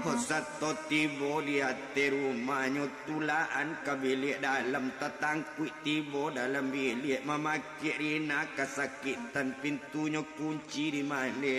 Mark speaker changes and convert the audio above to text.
Speaker 1: Hosato tibo di hati rumahnya tulaan ke bilik dalam tetangkui tibo dalam bilik memakik Rina kesakitan pintunya kunci di mana